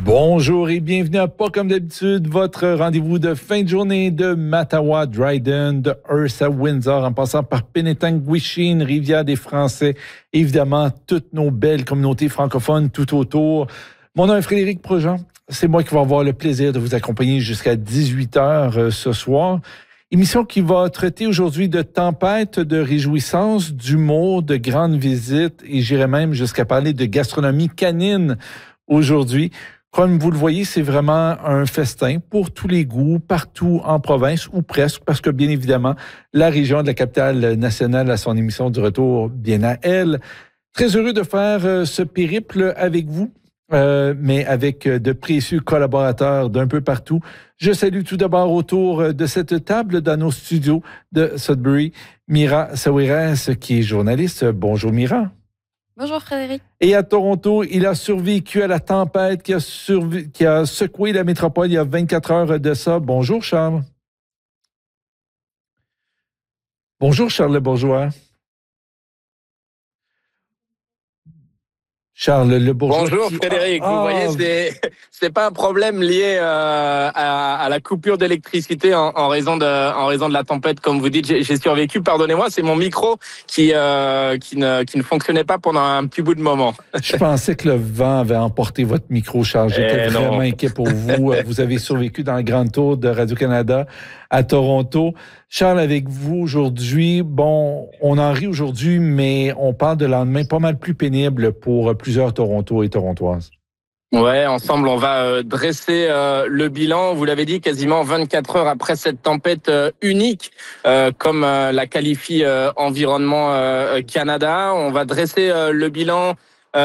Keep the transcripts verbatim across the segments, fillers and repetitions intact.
Bonjour et bienvenue à Pas comme d'habitude, votre rendez-vous de fin de journée de Mattawa, Dryden, de Hearst à Windsor, en passant par Penetanguishene, Rivière des Français, évidemment toutes nos belles communautés francophones tout autour. Mon nom est Frédéric Projean, c'est moi qui vais avoir le plaisir de vous accompagner jusqu'à dix-huit heures ce soir. Émission qui va traiter aujourd'hui de tempêtes, de réjouissances, d'humour, de grandes visites et j'irai même jusqu'à parler de gastronomie canine aujourd'hui. Comme vous le voyez, c'est vraiment un festin pour tous les goûts, partout en province ou presque, parce que bien évidemment, la région de la capitale nationale a son émission du retour bien à elle. Très heureux de faire ce périple avec vous, euh, mais avec de précieux collaborateurs d'un peu partout. Je salue tout d'abord autour de cette table dans nos studios de Sudbury, Mira Sawiras, qui est journaliste. Bonjour Mira. Bonjour Frédéric. Et à Toronto, il a survécu à la tempête qui a, surv... qui a secoué la métropole il y a vingt-quatre heures de ça. Bonjour Charles. Bonjour Charles Le Bourgeois. Charles Le Bourgeois. Bonjour qui... Frédéric, ah, vous voyez, c'est c'est pas un problème lié euh, à, à la coupure d'électricité en, en raison de en raison de la tempête, comme vous dites. J'ai, j'ai survécu. Pardonnez-moi, c'est mon micro qui euh, qui ne qui ne fonctionnait pas pendant un petit bout de moment. Je pensais que le vent avait emporté votre micro, Charles. J'étais eh vraiment non. inquiet pour vous. Vous avez survécu dans la grande tour de Radio-Canada à Toronto. Charles, avec vous aujourd'hui, bon, on en rit aujourd'hui, mais on parle de lendemain pas mal plus pénible pour plusieurs Toronto et Torontoises. Ouais, ensemble, on va euh, dresser euh, le bilan. Vous l'avez dit, quasiment vingt-quatre heures après cette tempête euh, unique, euh, comme euh, la qualifie euh, Environnement euh, Canada. On va dresser euh, le bilan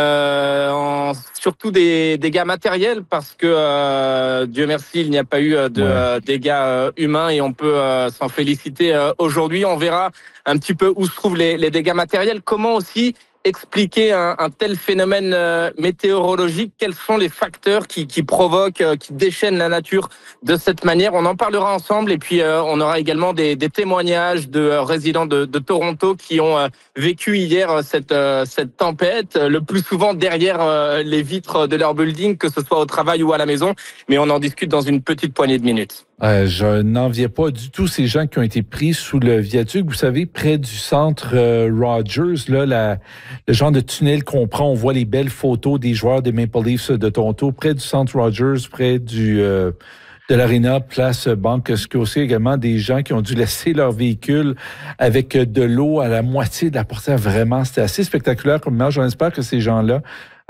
Euh, en, surtout des dégâts matériels parce que euh, Dieu merci il n'y a pas eu de ouais. euh, dégâts euh, humains et on peut euh, s'en féliciter euh, aujourd'hui. On verra un petit peu où se trouvent les, les dégâts matériels, comment aussi expliquer un, un tel phénomène euh, météorologique, quels sont les facteurs qui, qui provoquent, euh, qui déchaînent la nature de cette manière. On en parlera ensemble et puis euh, on aura également des, des témoignages de euh, résidents de, de Toronto qui ont euh, vécu hier euh, cette, euh, cette tempête, euh, le plus souvent derrière euh, les vitres de leur building, que ce soit au travail ou à la maison, mais on en discute dans une petite poignée de minutes. Euh, je n'enviais pas du tout ces gens qui ont été pris sous le viaduc, vous savez, près du centre euh, Rogers, là, la, le genre de tunnel qu'on prend, on voit les belles photos des joueurs des Maple Leafs de Toronto, près du centre Rogers, près du euh, de l'Arena, place Banque Scotia, également des gens qui ont dû laisser leur véhicule avec de l'eau à la moitié de la portière. Vraiment, c'était assez spectaculaire comme image. J'espère que ces gens-là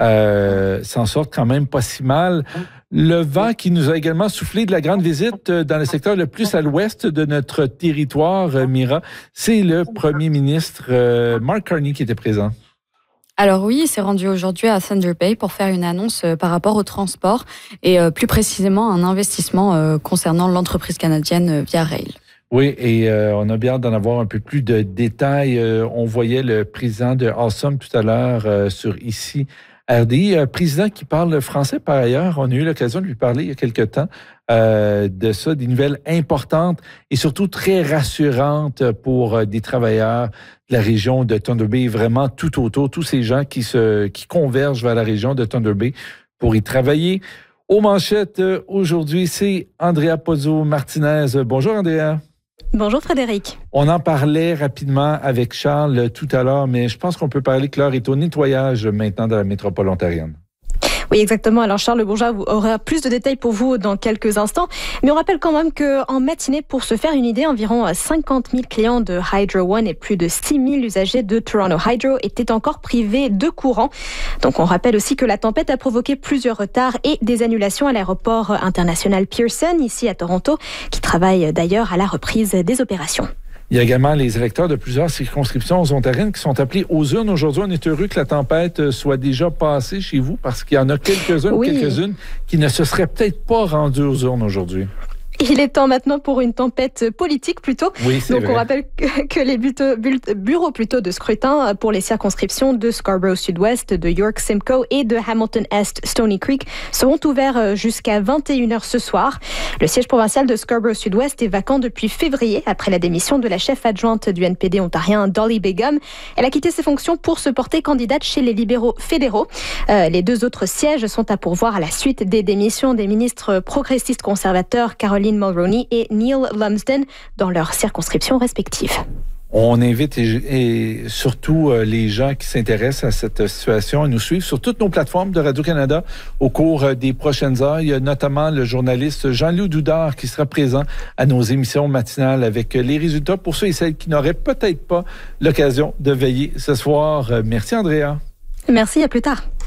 euh, s'en sortent quand même pas si mal. Le vent qui nous a également soufflé de la grande visite dans le secteur le plus à l'ouest de notre territoire, Mira, c'est le premier ministre euh, Mark Carney qui était présent. Alors oui, il s'est rendu aujourd'hui à Thunder Bay pour faire une annonce euh, par rapport au transport et euh, plus précisément un investissement euh, concernant l'entreprise canadienne euh, Via Rail. Oui, et euh, on a bien hâte d'en avoir un peu plus de détails. Euh, on voyait le président de Awesome tout à l'heure euh, sur ici. R D I, euh, président qui parle français par ailleurs. On a eu l'occasion de lui parler il y a quelque temps euh, de ça, des nouvelles importantes et surtout très rassurantes pour euh, des travailleurs de la région de Thunder Bay, vraiment tout autour, tous ces gens qui se qui convergent vers la région de Thunder Bay pour y travailler. Aux manchettes, euh, aujourd'hui, c'est Andrea Pozzo-Martinez. Bonjour Andrea. Bonjour Frédéric. On en parlait rapidement avec Charles tout à l'heure, mais je pense qu'on peut parler que l'heure est au nettoyage maintenant de la métropole ontarienne. Oui, exactement. Alors, Charles Le Bourgeois aura plus de détails pour vous dans quelques instants. Mais on rappelle quand même qu'en matinée, pour se faire une idée, environ cinquante mille clients de Hydro One et plus de six mille usagers de Toronto Hydro étaient encore privés de courant. Donc, on rappelle aussi que la tempête a provoqué plusieurs retards et des annulations à l'aéroport international Pearson, ici à Toronto, qui travaille d'ailleurs à la reprise des opérations. Il y a également les électeurs de plusieurs circonscriptions ontariennes qui sont appelés aux urnes. Aujourd'hui, on est heureux que la tempête soit déjà passée chez vous parce qu'il y en a quelques-uns oui. ou quelques-unes qui ne se seraient peut-être pas rendues aux urnes aujourd'hui. Il est temps maintenant pour une tempête politique plutôt. Oui, c'est Donc vrai. on rappelle que, que les buto, bult, bureaux plutôt de scrutin pour les circonscriptions de Scarborough Sud-Ouest, de York Simcoe et de Hamilton Est Stony Creek seront ouverts jusqu'à vingt et une heures ce soir. Le siège provincial de Scarborough Sud-Ouest est vacant depuis février après la démission de la chef adjointe du N P D ontarien Dolly Begum. Elle a quitté ses fonctions pour se porter candidate chez les libéraux fédéraux. Euh, les deux autres sièges sont à pourvoir à la suite des démissions des ministres progressistes conservateurs Caroline Mulroney et Neil Lumsden dans leurs circonscriptions respectives. On invite et, et surtout euh, les gens qui s'intéressent à cette situation à nous suivre sur toutes nos plateformes de Radio-Canada au cours euh, des prochaines heures. Il y a notamment le journaliste Jean-Loup Doudard qui sera présent à nos émissions matinales avec euh, les résultats pour ceux et celles qui n'auraient peut-être pas l'occasion de veiller ce soir. Euh, merci Andrea. Merci, à plus tard.